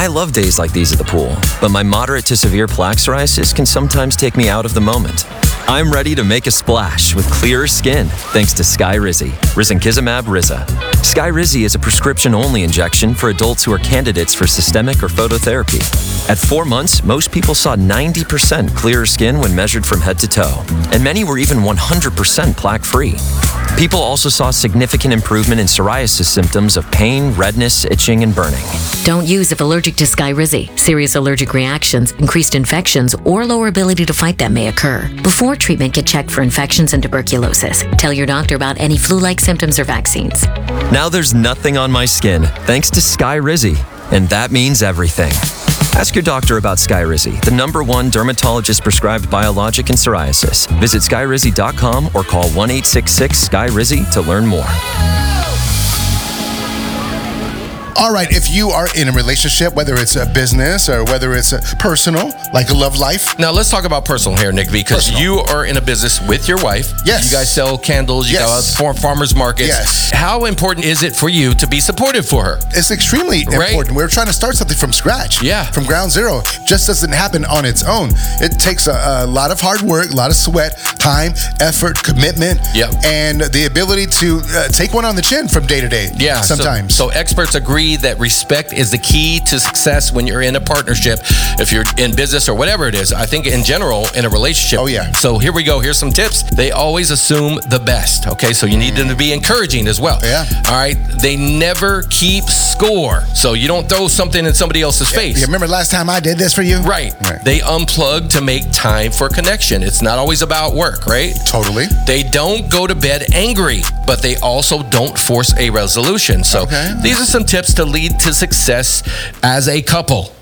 I love days like these at the pool, but my moderate to severe plaque psoriasis can sometimes take me out of the moment. I'm ready to make a splash with clearer skin thanks to Skyrizi, risankizumab Riza. Skyrizi is a prescription-only injection for adults who are candidates for systemic or phototherapy. At 4 months, most people saw 90% clearer skin when measured from head to toe, and many were even 100% plaque-free. People also saw significant improvement in psoriasis symptoms of pain, redness, itching, and burning. Don't use if allergic to Skyrizi. Serious allergic reactions, increased infections, or lower ability to fight them may occur. Before treatment, get checked for infections and tuberculosis. Tell your doctor about any flu-like symptoms or vaccines. Now there's nothing on my skin thanks to Skyrizi, and that means everything. Ask your doctor about Skyrizi, the #1 dermatologist-prescribed biologic in psoriasis. Visit skyrizi.com or call 1-866-SKYRIZI to learn more. All right, if you are in a relationship, whether it's a business or whether it's a personal, like a love life. Now, let's talk about personal here, Nick, because you are in a business with your wife. Yes. You guys sell candles, you go out for farmers markets. Yes. How important is it for you to be supportive for her? It's extremely important. We're trying to start something from scratch. Yeah. From ground zero. Just doesn't happen on its own. It takes a lot of hard work, a lot of sweat, time, effort, commitment, and the ability to take one on the chin from day to day. Yeah. Sometimes. So experts agree that respect is the key to success when you're in a partnership. If you're in business or whatever it is, I think in general, in a relationship. Oh, yeah. So here we go. Here's some tips. They always assume the best. Okay. So you need them to be encouraging as well. Yeah. All right. They never keep score. So you don't throw something in somebody else's face. You remember last time I did this for you? Right. They unplug to make time for connection. It's not always about work, right? Totally. They don't go to bed angry, but they also don't force a resolution. So these are some tips to lead to success as a couple.